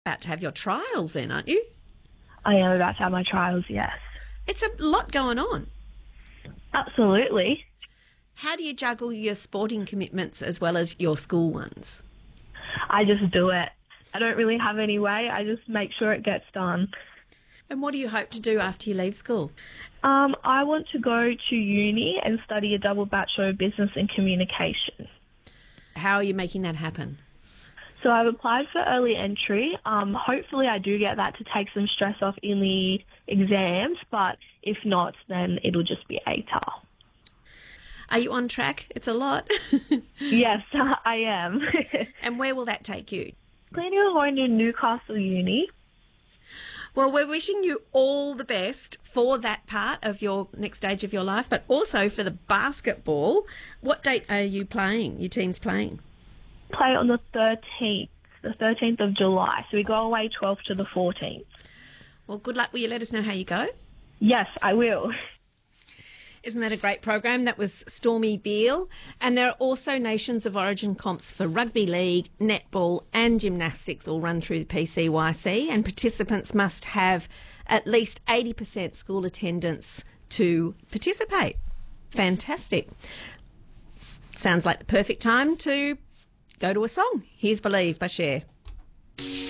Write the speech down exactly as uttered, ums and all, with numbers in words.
about to have your trials then, aren't you? I am about to have my trials, yes. It's a lot going on. Absolutely. How do you juggle your sporting commitments as well as your school ones? I just do it. I don't really have any way. I just make sure it gets done. And what do you hope to do after you leave school? Um, I want to go to uni and study a double Bachelor of Business and Communication. How are you making that happen? So I've applied for early entry. Um, hopefully I do get that to take some stress off in the exams, but if not, then it'll just be A T A R. Are you on track? It's a lot. Yes, I am. And where will that take you? Planning on going to Newcastle Uni. Well, we're wishing you all the best for that part of your next stage of your life, but also for the basketball. What dates are you playing, your team's playing? Play on the thirteenth, the thirteenth of July. So we go away twelfth to the fourteenth. Well, good luck. Will you let us know how you go? Yes, I will. Isn't that a great program? That was Stormy Beale. And there are also Nations of Origin comps for rugby league, netball and gymnastics all run through the P C Y C, and participants must have at least eighty percent school attendance to participate. Fantastic. Sounds like the perfect time to go to a song. Here's Believe by Cher.